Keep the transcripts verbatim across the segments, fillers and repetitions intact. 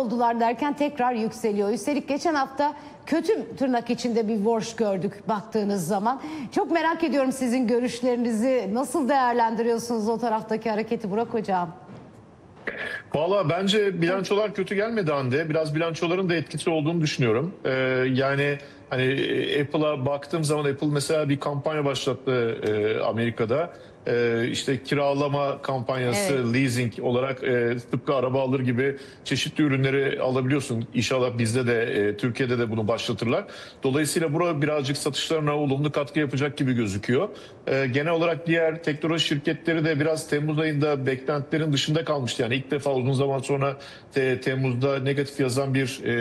oldular derken tekrar yükseliyor. Üstelik geçen hafta kötü tırnak içinde bir borç gördük baktığınız zaman. Çok merak ediyorum sizin görüşlerinizi. Nasıl değerlendiriyorsunuz o taraftaki hareketi Burak Hocam? Valla bence bilançolar kötü gelmedi Hande. Biraz bilançoların da etkisi olduğunu düşünüyorum. Ee, yani hani Apple'a baktığım zaman Apple mesela bir kampanya başlattı e, Amerika'da. Ee, işte kiralama kampanyası, Evet. leasing olarak e, tıpkı araba alır gibi çeşitli ürünleri alabiliyorsun. İnşallah bizde de e, Türkiye'de de bunu başlatırlar. Dolayısıyla burada birazcık satışlarına olumlu katkı yapacak gibi gözüküyor. Ee, genel olarak diğer teknoloji şirketleri de biraz Temmuz ayında beklentilerin dışında kalmıştı. Yani ilk defa uzun zaman sonra te, Temmuz'da negatif yazan bir e,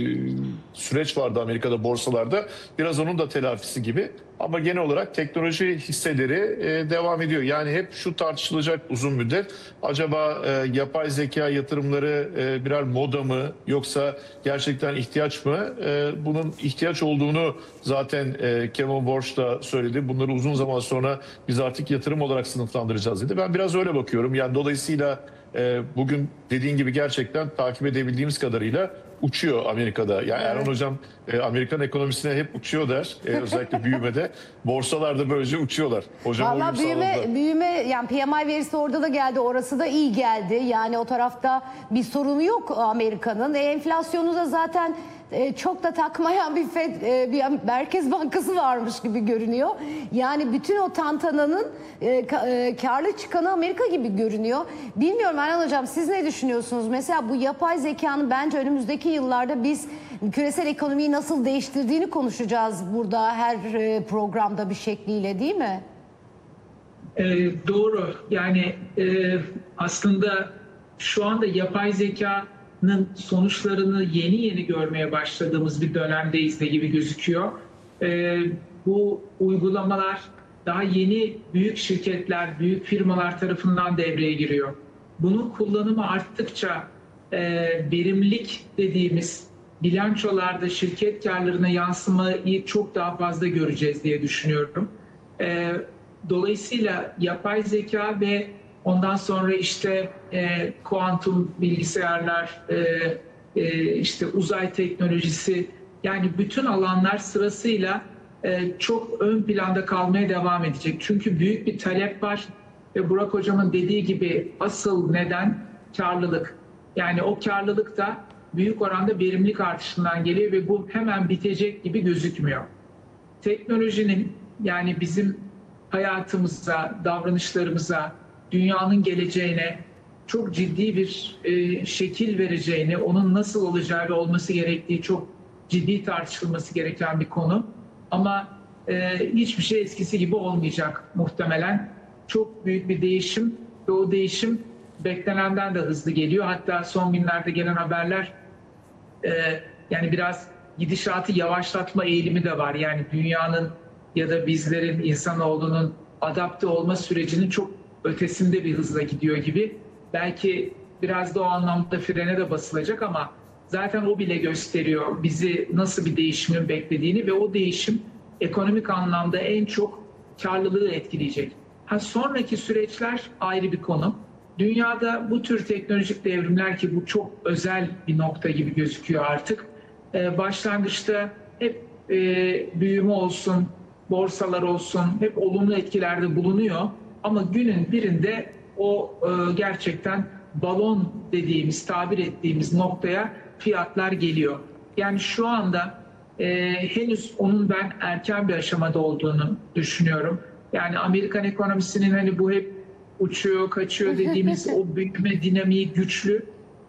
süreç vardı Amerika'da borsalarda. Biraz onun da telafisi gibi. Ama genel olarak teknoloji hisseleri e, devam ediyor. Yani hep şu tartışılacak uzun müddet. Acaba e, yapay zeka yatırımları e, birer moda mı yoksa gerçekten ihtiyaç mı? E, bunun ihtiyaç olduğunu zaten e, Kevin Warsh da söyledi. Bunları uzun zaman sonra biz artık yatırım olarak sınıflandıracağız dedi. Ben biraz öyle bakıyorum. Yani dolayısıyla e, bugün dediğin gibi gerçekten takip edebildiğimiz kadarıyla uçuyor Amerika'da. Yani evet. Erhan Hocam e, Amerikan ekonomisine hep uçuyor der. E, özellikle büyümede. Borsalarda böylece uçuyorlar. Hocam Valla büyüme, büyüme yani P M I verisi orada da geldi. Orası da iyi geldi. Yani o tarafta bir sorunu yok Amerika'nın. E, enflasyonu da zaten e, çok da takmayan bir Fed, e, bir Merkez Bankası varmış gibi görünüyor. Yani bütün o tantananın e, ka, e, karlı çıkanı Amerika gibi görünüyor. Bilmiyorum Erhan Hocam, siz ne düşünüyorsunuz? Mesela bu yapay zekanın bence önümüzdeki yıllarda biz küresel ekonomiyi nasıl değiştirdiğini konuşacağız burada her e, programda bir şekliyle, değil mi? E, doğru. Yani e, aslında şu anda yapay zekanın sonuçlarını yeni yeni görmeye başladığımız bir dönemdeyiz de gibi gözüküyor. E, bu uygulamalar daha yeni büyük şirketler, büyük firmalar tarafından devreye giriyor. Bunun kullanımı arttıkça e, verimlilik dediğimiz bilançolarda şirket karlarına yansımayı çok daha fazla göreceğiz diye düşünüyorum. E, dolayısıyla yapay zeka ve ondan sonra işte e, kuantum bilgisayarlar, e, e, işte uzay teknolojisi, yani bütün alanlar sırasıyla e, çok ön planda kalmaya devam edecek. Çünkü büyük bir talep var ve Burak Hocam'ın dediği gibi asıl neden karlılık. Yani o karlılık da büyük oranda verimlilik artışından geliyor ve bu hemen bitecek gibi gözükmüyor. Teknolojinin yani bizim hayatımıza, davranışlarımıza, dünyanın geleceğine çok ciddi bir e, şekil vereceğini, onun nasıl olacağı ve olması gerektiği çok ciddi tartışılması gereken bir konu. Ama e, hiçbir şey eskisi gibi olmayacak muhtemelen. Çok büyük bir değişim ve o değişim beklenenden de hızlı geliyor. Hatta son günlerde gelen haberler e, yani biraz gidişatı yavaşlatma eğilimi de var. Yani dünyanın ya da bizlerin, insanoğlunun adapte olma sürecinin çok ötesinde bir hızla gidiyor gibi. Belki biraz da o anlamda frene de basılacak ama zaten o bile gösteriyor bizi nasıl bir değişimin beklediğini ve o değişim ekonomik anlamda en çok karlılığı etkileyecek. Ha, sonraki süreçler ayrı bir konu. Dünyada bu tür teknolojik devrimler, ki bu çok özel bir nokta gibi gözüküyor artık. Ee, başlangıçta hep e, büyüme olsun, borsalar olsun hep olumlu etkilerde bulunuyor. Ama günün birinde o e, gerçekten balon dediğimiz, tabir ettiğimiz noktaya fiyatlar geliyor. Yani şu anda e, henüz onun ben erken bir aşamada olduğunu düşünüyorum. Yani Amerikan ekonomisinin hani bu hep uçuyor, kaçıyor dediğimiz o büyüme dinamiği güçlü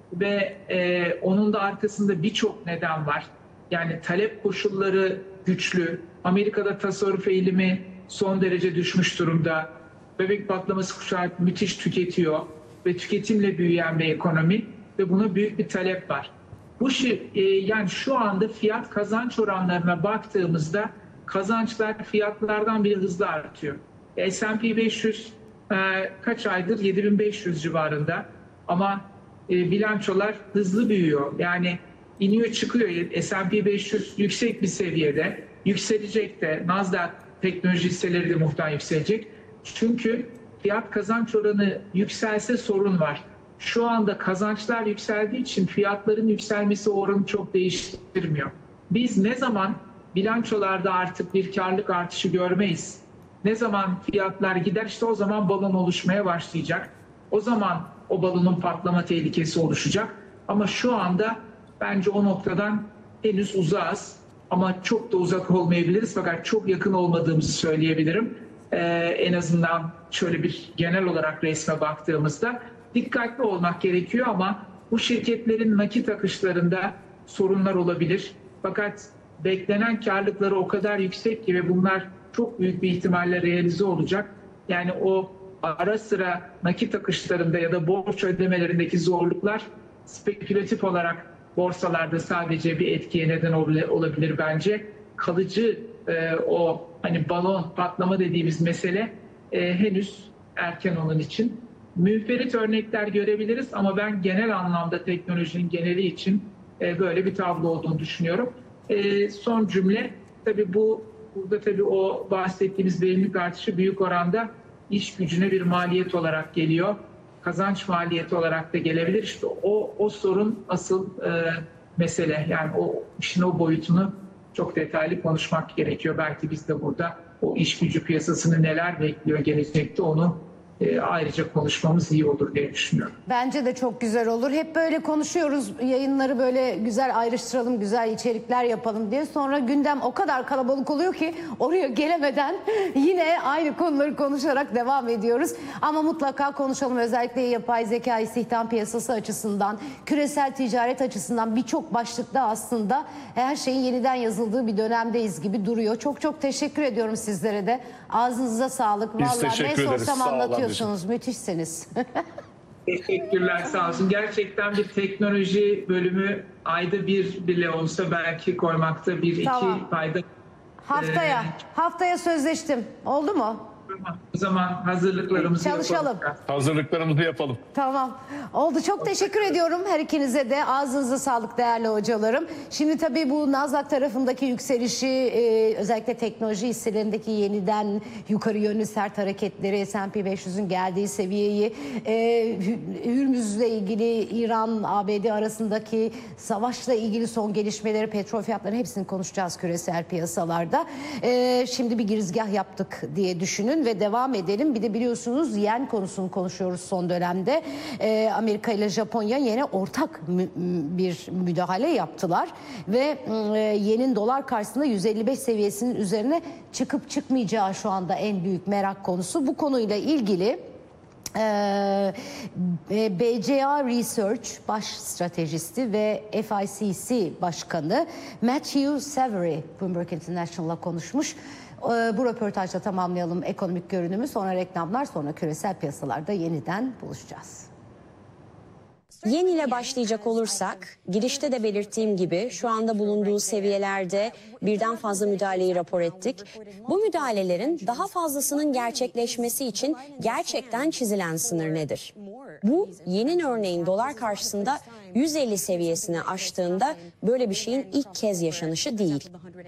ve e, onun da arkasında birçok neden var. Yani talep koşulları güçlü. Amerika'da tasarruf eğilimi son derece düşmüş durumda. Bebek patlaması kuşağı müthiş tüketiyor ve tüketimle büyüyen bir ekonomi ve buna büyük bir talep var. Bu şey, e, yani şu anda fiyat kazanç oranlarına baktığımızda kazançlar fiyatlardan bile hızlı artıyor. S and P beş yüz e, kaç aydır yedi bin beş yüz civarında ama e, bilançolar hızlı büyüyor. Yani iniyor çıkıyor. S and P beş yüz yüksek bir seviyede, yükselecek de. Nasdaq teknoloji hisseleri de muhtemelen yükselecek. Çünkü fiyat kazanç oranı yükselse sorun var. şu anda kazançlar yükseldiği için fiyatların yükselmesi oranı çok değiştirmiyor. Biz ne zaman bilançolarda artık bir karlılık artışı görmeyiz, ne zaman fiyatlar gider, işte o zaman balon oluşmaya başlayacak. O zaman o balonun patlama tehlikesi oluşacak. Ama şu anda bence o noktadan henüz uzağız. Ama çok da uzak olmayabiliriz. Fakat çok yakın olmadığımızı söyleyebilirim. Ee, en azından şöyle bir genel olarak resme baktığımızda dikkatli olmak gerekiyor ama bu şirketlerin nakit akışlarında sorunlar olabilir. Fakat beklenen karlılıkları o kadar yüksek ki ve bunlar çok büyük bir ihtimalle realize olacak. Yani o ara sıra nakit akışlarında ya da borç ödemelerindeki zorluklar spekülatif olarak borsalarda sadece bir etkiye neden olabilir bence. Kalıcı e, o hani balon patlama dediğimiz mesele e, henüz erken onun için. Münferit örnekler görebiliriz ama ben genel anlamda teknolojinin geneli için e, böyle bir tablo olduğunu düşünüyorum. E, son cümle, tabii bu burada tabii o bahsettiğimiz verimlilik artışı büyük oranda iş gücüne bir maliyet olarak geliyor. Kazanç maliyeti olarak da gelebilir. İşte o, o sorun asıl e, mesele. Yani o işin o boyutunu çok detaylı konuşmak gerekiyor. Belki biz de burada o iş gücü piyasasını neler bekliyor gelecekte onu e, ayrıca konuşmamız iyi olur diye düşünüyorum. Bence de çok güzel olur. Hep böyle konuşuyoruz, yayınları böyle güzel ayrıştıralım, güzel içerikler yapalım diye. Sonra gündem o kadar kalabalık oluyor ki oraya gelemeden yine aynı konuları konuşarak devam ediyoruz. Ama mutlaka konuşalım, özellikle yapay zeka, istihdam piyasası açısından, küresel ticaret açısından birçok başlıkta aslında her şeyin yeniden yazıldığı bir dönemdeyiz gibi duruyor. Çok çok teşekkür ediyorum sizlere de. Ağzınıza sağlık. Biz Vallahi teşekkür ne ederiz. sorsam Sağ olun anlatıyorsunuz. Müthişsiniz. Teşekkürler, sağ olsun. Gerçekten bir teknoloji bölümü ayda bir bile olsa belki koymakta bir Tamam. iki fayda. Haftaya, Ee, haftaya sözleştim. Oldu mu? O zaman hazırlıklarımızı Çalışalım. yapalım. Hazırlıklarımızı yapalım. Tamam. Oldu. Çok teşekkür ediyorum her ikinize de. Ağzınıza sağlık değerli hocalarım. Şimdi tabii bu Nasdaq tarafındaki yükselişi, e, özellikle teknoloji hisselerindeki yeniden yukarı yönlü sert hareketleri, S and P beş yüzün geldiği seviyeyi, e, Hü- Hürmüz'le ilgili İran A B D arasındaki savaşla ilgili son gelişmeleri, petrol fiyatlarını hepsini konuşacağız küresel piyasalarda. E, şimdi bir girizgah yaptık diye düşünün ve devam edelim. Bir de biliyorsunuz yen konusunu konuşuyoruz son dönemde. Ee, Amerika ile Japonya yine ortak mü- bir müdahale yaptılar ve e, yenin dolar karşısında yüz elli beş seviyesinin üzerine çıkıp çıkmayacağı şu anda en büyük merak konusu. Bu konuyla ilgili Ee, B C A Research baş stratejisti ve F I C C başkanı Matthew Savery Bloomberg International'la konuşmuş. Ee, bu röportajla tamamlayalım ekonomik görünümü, sonra reklamlar, sonra küresel piyasalarda yeniden buluşacağız. Yen ile başlayacak olursak, girişte de belirttiğim gibi şu anda bulunduğu seviyelerde birden fazla müdahaleyi rapor ettik. Bu müdahalelerin daha fazlasının gerçekleşmesi için gerçekten çizilen sınır nedir? Bu, yenin örneğin dolar karşısında yüz elli seviyesini aştığında böyle bir şeyin ilk kez yaşanışı değil.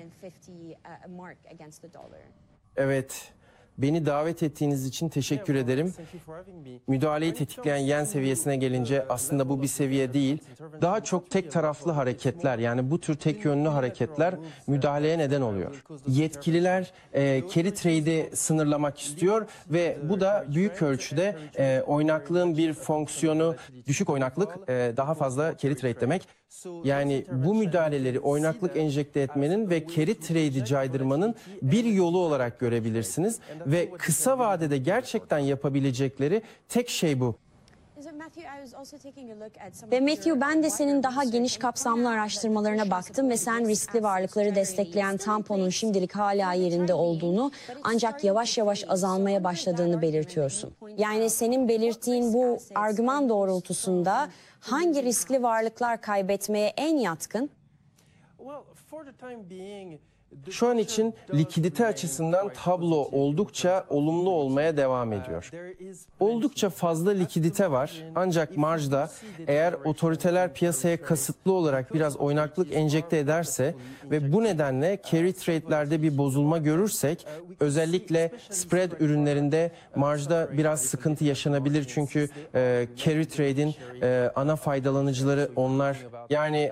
Evet, beni davet ettiğiniz için teşekkür ederim. Müdahaleyi tetikleyen yen seviyesine gelince aslında bu bir seviye değil. Daha çok tek taraflı hareketler, yani bu tür tek yönlü hareketler müdahaleye neden oluyor. Yetkililer e, carry trade'i sınırlamak istiyor ve bu da büyük ölçüde e, oynaklığın bir fonksiyonu, düşük oynaklık e, daha fazla carry trade demek. Yani bu müdahaleleri oynaklık enjekte etmenin ve carry trade'i caydırmanın bir yolu olarak görebilirsiniz. Ve kısa vadede gerçekten yapabilecekleri tek şey bu. Ve Matthew, ben de senin daha geniş kapsamlı araştırmalarına baktım ve sen riskli varlıkları destekleyen tamponun şimdilik hala yerinde olduğunu ancak yavaş yavaş azalmaya başladığını belirtiyorsun. Yani senin belirttiğin bu argüman doğrultusunda hangi riskli varlıklar kaybetmeye en yatkın? Şu an için likidite açısından tablo oldukça olumlu olmaya devam ediyor. Oldukça fazla likidite var ancak marjda eğer otoriteler piyasaya kasıtlı olarak biraz oynaklık enjekte ederse ve bu nedenle carry trade'lerde bir bozulma görürsek özellikle spread ürünlerinde marjda biraz sıkıntı yaşanabilir çünkü e, carry trade'in e, ana faydalanıcıları onlar. Yani